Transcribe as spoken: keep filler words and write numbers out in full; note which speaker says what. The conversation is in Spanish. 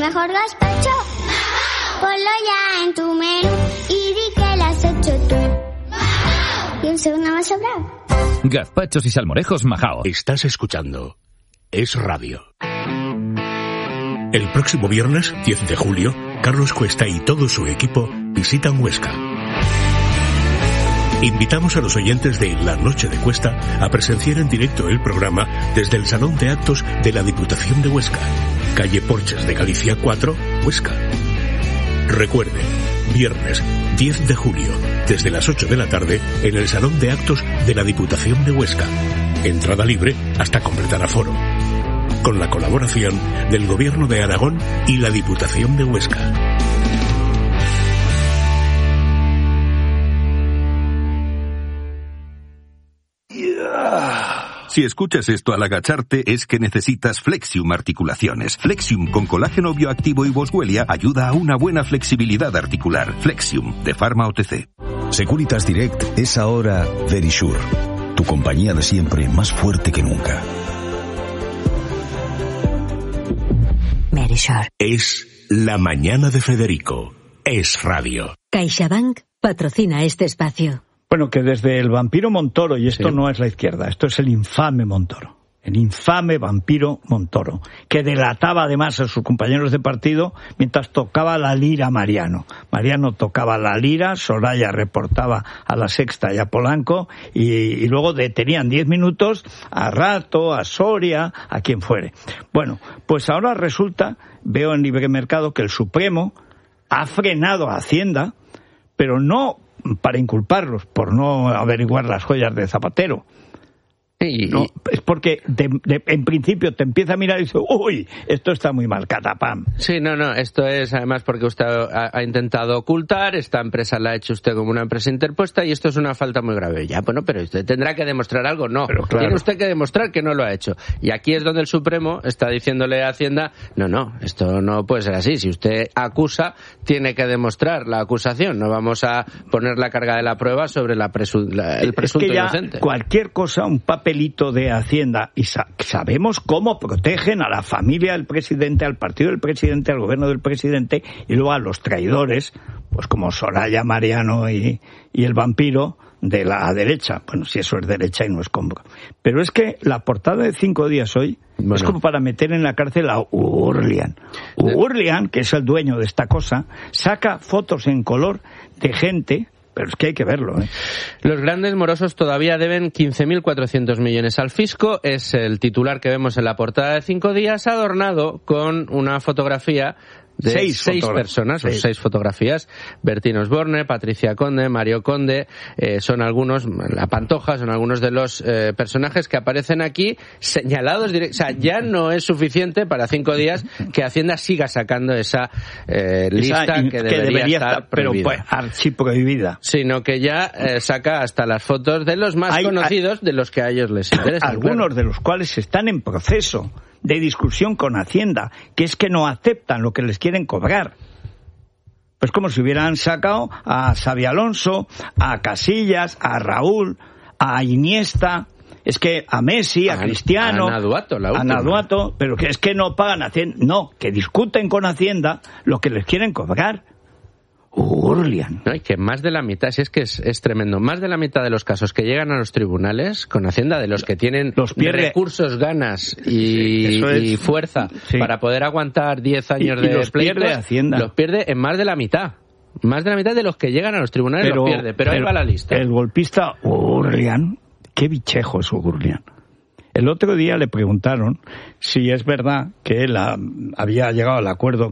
Speaker 1: mejor gazpacho, ponlo ya en tu menú y di que lo has hecho tú. Y un segundo más sobrado.
Speaker 2: Gazpachos y salmorejos Majao.
Speaker 3: Estás escuchando Es Radio. El próximo viernes, diez de julio, Carlos Cuesta y todo su equipo visitan Huesca. Invitamos a los oyentes de La Noche de Cuesta a presenciar en directo el programa desde el Salón de Actos de la Diputación de Huesca, calle Porches de Galicia cuatro, Huesca. Recuerde, viernes diez de julio, desde las ocho de la tarde, en el Salón de Actos de la Diputación de Huesca. Entrada libre hasta completar aforo. Con la colaboración del Gobierno de Aragón y la Diputación de Huesca.
Speaker 4: Si escuchas esto al agacharte es que necesitas Flexium Articulaciones. Flexium con colágeno bioactivo y boswellia ayuda a una buena flexibilidad articular. Flexium, de Pharma O T C.
Speaker 5: Securitas Direct es ahora Verisure, tu compañía de siempre más fuerte que nunca.
Speaker 6: Verisure.
Speaker 3: Es la mañana de Federico. Es Radio.
Speaker 6: CaixaBank patrocina este espacio.
Speaker 7: Bueno, que desde el vampiro Montoro, y esto
Speaker 3: sí.
Speaker 7: no es la izquierda, esto es el infame Montoro, el infame vampiro Montoro, que delataba además a sus compañeros de partido mientras tocaba la lira Mariano. Mariano tocaba la lira, Soraya reportaba a La Sexta y a Polanco, y, y luego detenían diez minutos a Rato, a Soria, a quien fuere. Bueno, pues ahora resulta, veo en Libre Mercado, que el Supremo ha frenado a Hacienda, pero no para inculparlos por no averiguar las joyas de Zapatero.
Speaker 8: Y,
Speaker 7: no, es porque de, de, en principio te empieza a mirar y dice, uy, esto está muy mal, catapam.
Speaker 8: Sí, no, no, esto es además porque usted ha, ha intentado ocultar, esta empresa la ha hecho usted como una empresa interpuesta y esto es una falta muy grave. Ya, bueno, pero usted tendrá que demostrar algo. No,
Speaker 7: pero claro,
Speaker 8: tiene usted que demostrar que no lo ha hecho. Y aquí es donde el Supremo está diciéndole a Hacienda, no, no, esto no puede ser así. Si usted acusa, tiene que demostrar la acusación. No vamos a poner la carga de la prueba sobre la presu- la, el presunto
Speaker 7: es que ya
Speaker 8: inocente.
Speaker 7: Cualquier cosa, un papel pelito de Hacienda, y sa- sabemos cómo protegen a la familia del presidente, al partido del presidente, al gobierno del presidente, y luego a los traidores, pues como Soraya, Mariano y, y el vampiro de la derecha. Bueno, si eso es derecha y no es cómodo. Pero es que la portada de Cinco Días hoy bueno. es como para meter en la cárcel a Urlian. Urlian, que es el dueño de esta cosa, saca fotos en color de gente. Pero es que hay que verlo, ¿eh?
Speaker 8: Los grandes morosos todavía deben quince mil cuatrocientos millones al fisco. Es el titular que vemos en la portada de Cinco Días, adornado con una fotografía de seis, seis personas, seis. o seis fotografías. Bertín Osborne, Patricia Conde, Mario Conde, eh, son algunos, La Pantoja, son algunos de los eh, personajes que aparecen aquí señalados direct- o sea, ya no es suficiente para Cinco Días que Hacienda siga sacando esa eh, lista esa, que, debería que debería estar, estar
Speaker 7: pero
Speaker 8: prohibida.
Speaker 7: Pues, archiprohibida.
Speaker 8: Sino que ya eh, saca hasta las fotos de los más hay, conocidos, hay, de los que a ellos les interesan.
Speaker 7: Algunos
Speaker 8: claro.
Speaker 7: de los cuales están en proceso de discusión con Hacienda, que es que no aceptan lo que les quieren cobrar. Pues como si hubieran sacado a Xabi Alonso, a Casillas, a Raúl, a Iniesta, es que a Messi, a, a Cristiano,
Speaker 8: a Naduato, la última.
Speaker 7: a Naduato, pero que es que no pagan Hacienda, no, que discuten con Hacienda lo que les quieren cobrar. Urlian.
Speaker 8: No, y que más de la mitad, si es que es, es tremendo, más de la mitad de los casos que llegan a los tribunales con Hacienda, de los que tienen
Speaker 7: los pierde...
Speaker 8: recursos, ganas y, sí, es... y fuerza sí. para poder aguantar diez años
Speaker 7: y, y
Speaker 8: de
Speaker 7: los
Speaker 8: pleitos,
Speaker 7: pierde Hacienda.
Speaker 8: Los pierde en más de la mitad. Más de la mitad de los que llegan a los tribunales pero, los pierde, pero, pero ahí va la lista.
Speaker 7: El golpista Urlian, qué bichejo es Urlian. El otro día le preguntaron si es verdad que él había llegado al acuerdo